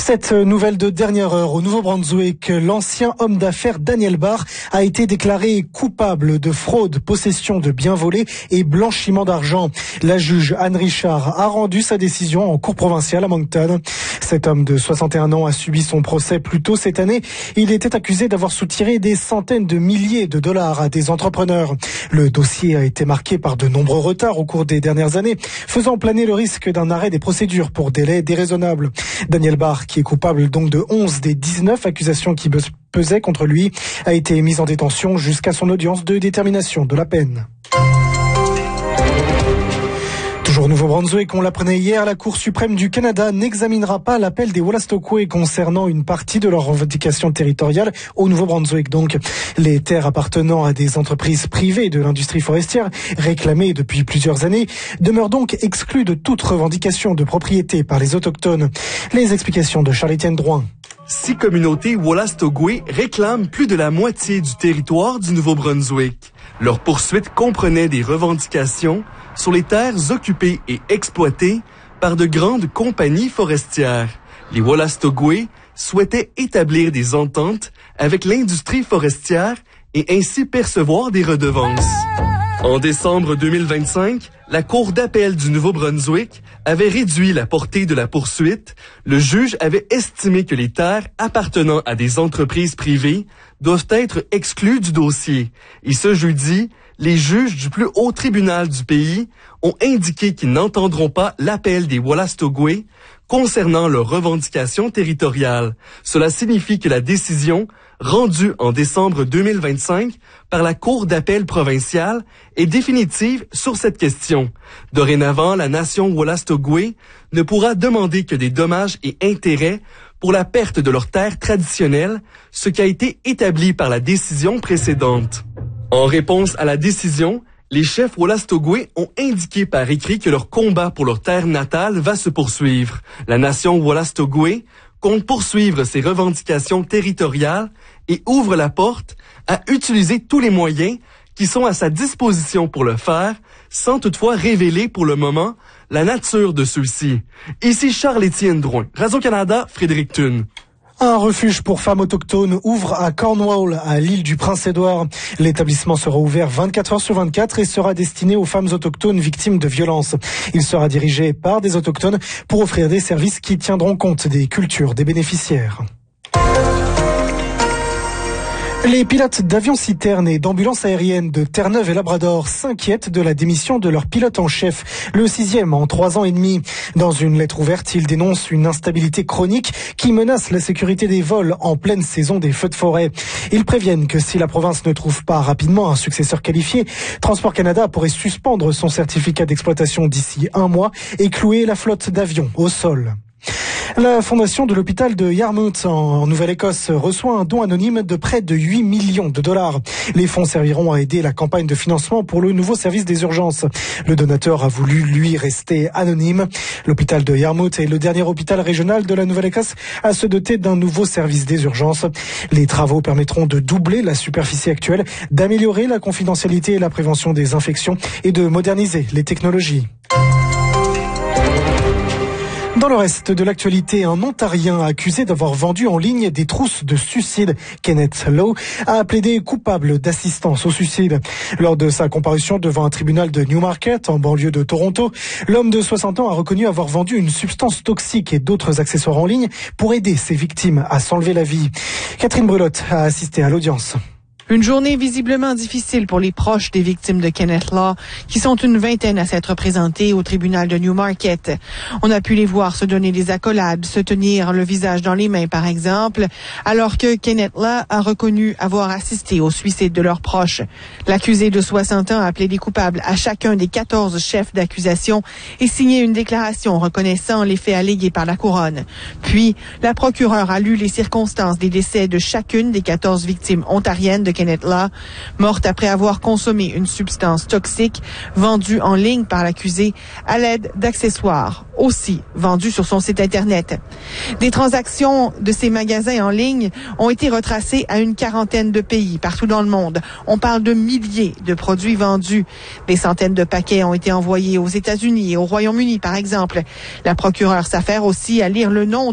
Cette nouvelle de dernière heure au Nouveau-Brunswick, l'ancien homme d'affaires Daniel Barr a été déclaré coupable de fraude, possession de biens volés et blanchiment d'argent. La juge Anne Richard a rendu sa décision en cour provinciale à Moncton. Cet homme de 61 ans a subi son procès plus tôt cette année. Il était accusé d'avoir soutiré des centaines de milliers de dollars à des entrepreneurs. Le dossier a été marqué par de nombreux retards au cours des dernières années, faisant planer le risque d'un arrêt des procédures pour délai déraisonnable. Daniel Barr, qui est coupable donc de 11 des 19 accusations qui pesaient contre lui, a été mis en détention jusqu'à son audience de détermination de la peine. Toujours au Nouveau-Brunswick, on l'apprenait hier, la Cour suprême du Canada n'examinera pas l'appel des Wolastoqey concernant une partie de leurs revendications territoriales au Nouveau-Brunswick. Donc, les terres appartenant à des entreprises privées de l'industrie forestière, réclamées depuis plusieurs années, demeurent donc exclues de toute revendication de propriété par les Autochtones. Les explications de Charles-Étienne Drouin. 6 communautés Wolastoqey réclament plus de la moitié du territoire du Nouveau-Brunswick. Leur poursuite comprenait des revendications sur les terres occupées et exploitées par de grandes compagnies forestières. Les Wolastoqey souhaitaient établir des ententes avec l'industrie forestière et ainsi percevoir des redevances. En décembre 2025, la Cour d'appel du Nouveau-Brunswick avait réduit la portée de la poursuite. Le juge avait estimé que les terres appartenant à des entreprises privées doivent être exclues du dossier. Et ce jeudi, les juges du plus haut tribunal du pays ont indiqué qu'ils n'entendront pas l'appel des Wolastoqey concernant leurs revendications territoriales. Cela signifie que la décision rendue en décembre 2025 par la Cour d'appel provinciale est définitive sur cette question. Dorénavant, la nation Wolastoqey ne pourra demander que des dommages et intérêts pour la perte de leurs terres traditionnelles, ce qui a été établi par la décision précédente. En réponse à la décision, les chefs Wolastoqey ont indiqué par écrit que leur combat pour leur terre natale va se poursuivre. La nation Wolastoqey compte poursuivre ses revendications territoriales et ouvre la porte à utiliser tous les moyens qui sont à sa disposition pour le faire, sans toutefois révéler pour le moment la nature de ceux-ci. Ici Charles-Étienne Drouin, Radio-Canada, Fredericton. Un refuge pour femmes autochtones ouvre à Cornwall, à l'île du Prince-Édouard. L'établissement sera ouvert 24 heures sur 24 et sera destiné aux femmes autochtones victimes de violences. Il sera dirigé par des autochtones pour offrir des services qui tiendront compte des cultures des bénéficiaires. Les pilotes d'avions-citernes et d'ambulances aériennes de Terre-Neuve et Labrador s'inquiètent de la démission de leur pilote en chef, le 6e en 3 ans et demi. Dans une lettre ouverte, ils dénoncent une instabilité chronique qui menace la sécurité des vols en pleine saison des feux de forêt. Ils préviennent que si la province ne trouve pas rapidement un successeur qualifié, Transport Canada pourrait suspendre son certificat d'exploitation d'ici 1 mois et clouer la flotte d'avions au sol. La fondation de l'hôpital de Yarmouth en Nouvelle-Écosse reçoit un don anonyme de près de 8 millions de dollars. Les fonds serviront à aider la campagne de financement pour le nouveau service des urgences. Le donateur a voulu, lui, rester anonyme. L'hôpital de Yarmouth est le dernier hôpital régional de la Nouvelle-Écosse à se doter d'un nouveau service des urgences. Les travaux permettront de doubler la superficie actuelle, d'améliorer la confidentialité et la prévention des infections et de moderniser les technologies. Dans le reste de l'actualité, un Ontarien accusé d'avoir vendu en ligne des trousses de suicide, Kenneth Lowe, a plaidé coupable d'assistance au suicide. Lors de sa comparution devant un tribunal de Newmarket, en banlieue de Toronto, l'homme de 60 ans a reconnu avoir vendu une substance toxique et d'autres accessoires en ligne pour aider ses victimes à s'enlever la vie. Catherine Brulotte a assisté à l'audience. Une journée visiblement difficile pour les proches des victimes de Kenneth Law, qui sont une vingtaine à s'être présentés au tribunal de Newmarket. On a pu les voir se donner des accolades, se tenir le visage dans les mains, par exemple, alors que Kenneth Law a reconnu avoir assisté au suicide de leurs proches. L'accusé de 60 ans a plaidé coupable à chacun des 14 chefs d'accusation et signé une déclaration reconnaissant les faits allégués par la couronne. Puis, la procureure a lu les circonstances des décès de chacune des 14 victimes ontariennes de Kenneth Law, morte après avoir consommé une substance toxique vendue en ligne par l'accusé à l'aide d'accessoires, aussi vendus sur son site Internet. Des transactions de ces magasins en ligne ont été retracées à une quarantaine de pays partout dans le monde. On parle de milliers de produits vendus. Des centaines de paquets ont été envoyés aux États-Unis et au Royaume-Uni, par exemple. La procureure s'affaire aussi à lire le nom